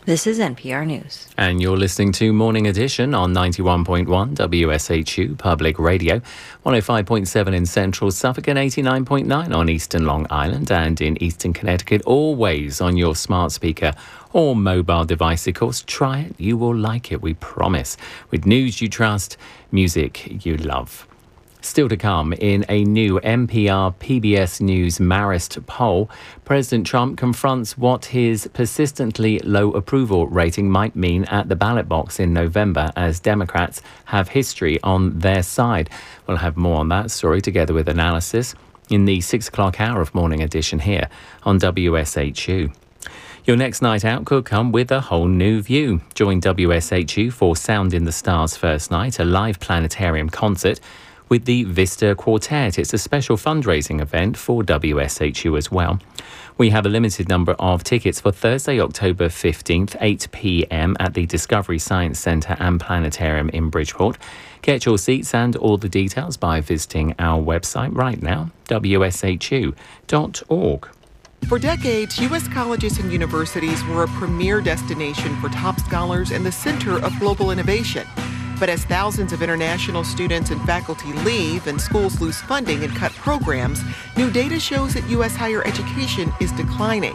This is NPR News. And you're listening to Morning Edition on 91.1 WSHU Public Radio, 105.7 in Central Suffolk and 89.9 on Eastern Long Island and in Eastern Connecticut, always on your smart speaker or mobile device. Of course, try it. You will like it, we promise. With news you trust, music you love. Still to come, in a new NPR PBS News Marist poll, President Trump confronts what his persistently low approval rating might mean at the ballot box in November as Democrats have history on their side. We'll have more on that story together with analysis in the 6 o'clock hour of Morning Edition here on WSHU. Your next night out could come with a whole new view. Join WSHU for Sound in the Stars First Night, a live planetarium concert with the Vista Quartet. It's a special fundraising event for WSHU as well. We have a limited number of tickets for Thursday, October 15th, 8 p.m. at the Discovery Science Centre and Planetarium in Bridgeport. Get your seats and all the details by visiting our website right now, wshu.org. For decades, U.S. colleges and universities were a premier destination for top scholars and the center of global innovation. But as thousands of international students and faculty leave and schools lose funding and cut programs, new data shows that U.S. higher education is declining.